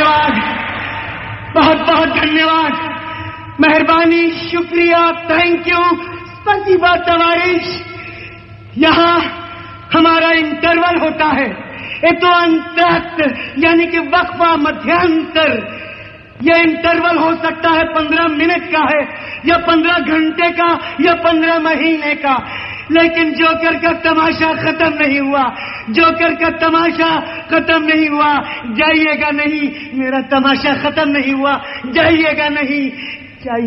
धन्यवाद, बहुत बहुत धन्यवाद, मेहरबानी, शुक्रिया, थैंक यू, स्पसीबा तवारीश। यहाँ हमारा इंटरवल होता है, ये तो अंतरक्त यानी कि वक्फा, मध्यांतर। यह इंटरवल हो सकता है 15 मिनट का है, या 15 घंटे का, या 15 महीने का, लेकिन जोकर का तमाशा खत्म नहीं हुआ, जोकर का तमाशा खत्म नहीं हुआ। जाइएगा नहीं, मेरा तमाशा खत्म नहीं हुआ, जाइएगा नहीं, जाइए।